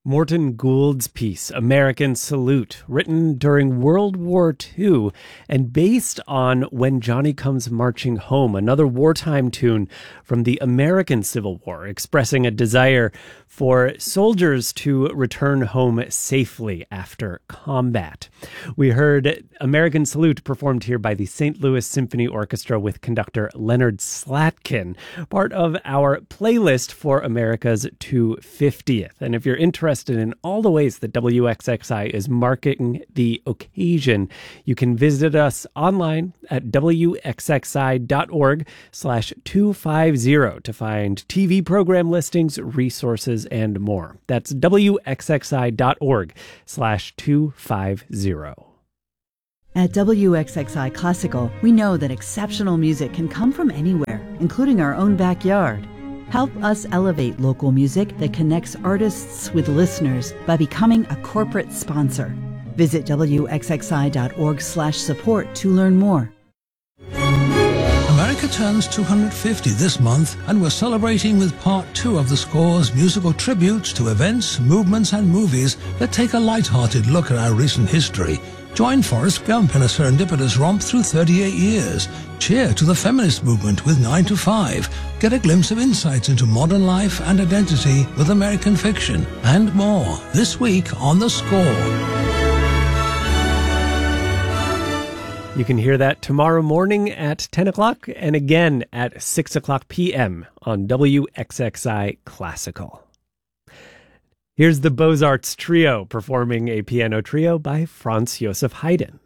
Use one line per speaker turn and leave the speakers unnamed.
Morton Gould's piece, American Salute, written during World War II and based on When Johnny Comes Marching Home, another wartime tune from the American Civil War, expressing a desire for soldiers to return home safely after combat. We heard American Salute performed here by the St. Louis Symphony Orchestra with conductor Leonard Slatkin, part of our playlist for America's 250th. And if you're interested in all the ways that WXXI is marking the occasion, you can visit us online at wxxi.org/250 to find TV program listings, resources, and more. That's wxxi.org/250.
At WXXI Classical, we know that exceptional music can come from anywhere, including our own backyard. Help us elevate local music that connects artists with listeners by becoming a corporate sponsor. Visit wxxi.org/support to learn more.
America turns 250 this month, and we're celebrating with part 2 of the Score's musical tributes to events, movements, and movies that take a light-hearted look at our recent history. Join Forrest Gump in a serendipitous romp through 38 years. Cheer to the feminist movement with 9 to 5. Get a glimpse of insights into modern life and identity with American fiction. And more this week on The Score.
You can hear that tomorrow morning at 10 o'clock and again at 6 o'clock p.m. on WXXI Classical. Here's the Beaux-Arts Trio performing a piano trio by Franz Joseph Haydn.